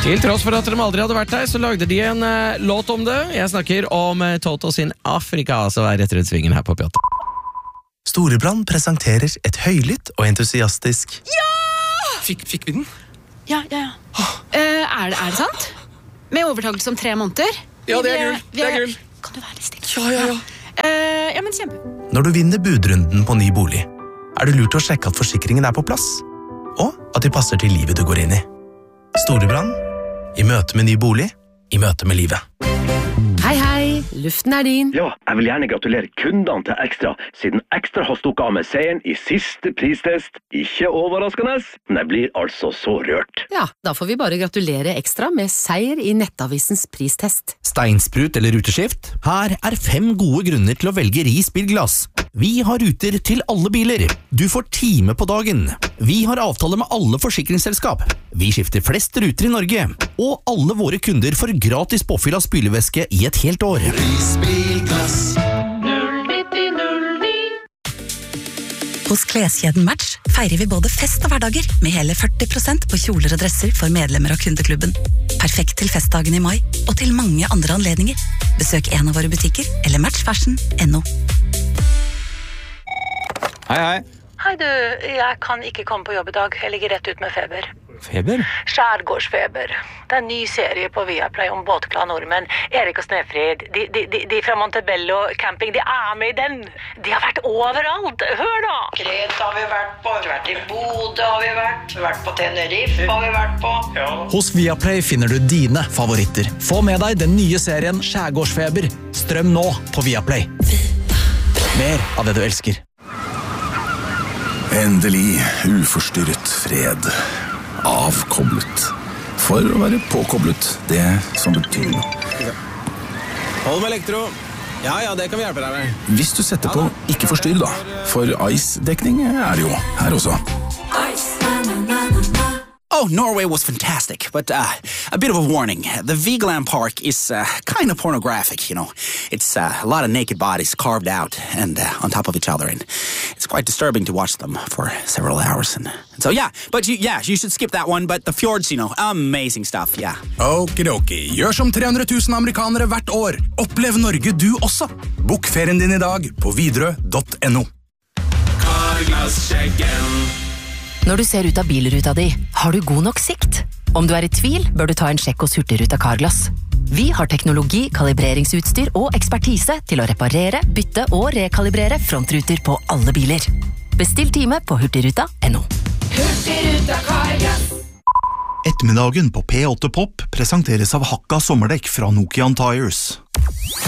Til tross for at de aldri hadde vært der, så lagde de en låt om det. Jeg snakker om Toto sin Afrika, så rett rundt svingen her på P8. Storebrand presenterer et høylytt og entusiastisk Ja! Fikk vi den? Ja. Er det sant? Med overtakelse om 3 måneder? Ja, det er gull. Kan du være litt stille? Ja. Ja, men kjempe. Når du vinner budrunden på ny bolig, er det lurt å sjekke at forsikringen er på plass, og at de passer til livet du går inn i. Storebrand, i møte med ny bolig, i møte med livet. Hei, luften er din. Ja, jeg vil gjerne gratulere kundene til Extra, siden Extra har stukket av med seieren i siste pristest. Ikke overraskende, men jeg blir altså så rørt. Ja, da får vi bare gratulere Ekstra med seier i Nettavisens pristest. Steinsprut eller ruteskift? Her er 5 gode grunner til å velge Ris bilglass. Vi har ruter til alle biler. Du får time på dagen. Vi har avtale med alle forsikringsselskap. Vi skifter flest ruter i Norge. Og alle våre kunder får gratis påfyll av spylevæske i et helt år. Ris bilglass. 09009. Hos kleskjeden Match feirer vi både fest og hverdager med hele 40% på kjoler og dresser for medlemmer av kundeklubben. Perfekt til festdagen i mai og til mange andre anledninger. Besøk en av våre butikker eller matchfashion.no. Hei. Hei du, jeg kan ikke komme på jobb i dag. Jeg ligger rett ut med feber. Feber? Skjærgårdsfeber. Det er en ny serie på Viaplay om båtglade nordmenn. Erik og Snefrid, de fra Montebello camping, de er med i den. De har vært overalt. Hør da! Kreta har vi vært på, vi har vært i Bodø har vi vært på Tenerife har vi vært på. Ja. Hos Viaplay finner du dine favoritter. Få med deg den nye serien Skjærgårdsfeber. Strøm nå på Viaplay. Mer av det du elsker. Endelig uforstyrret fred. Avkoblet. For å være påkoblet, det som betyr noe. Hold med elektro. Ja, det kan vi hjelpe deg med. Hvis du setter på ikke forstyrr da, for ice-dekning er det jo her også. Oh, Norway was fantastic, but a bit of a warning. The Vigeland Park is kind of pornographic, you know. It's a lot of naked bodies carved out and on top of each other, and it's quite disturbing to watch them for several hours. And so, you should skip that one, but the fjords, you know, amazing stuff, yeah. Okidoki, gjør som 300 000 amerikanere hvert år. Opplev Norge du også. Bok ferien din i dag på Widerøe.no. Carglass-sjekken. Når du ser ut av bilruta di, har du god nok sikt? Om du er i tvil, bør du ta en sjekk hos Hurtigruta Carglass. Vi har teknologi, kalibreringsutstyr og ekspertise til å reparere, bytte og rekalibrere frontruter på alle biler. Bestill time på hurtigruta.no. Hurtigruta Carglass. Ettermiddagen på P8 Pop presenteres av Hakka sommerdekk fra Nokian Tires.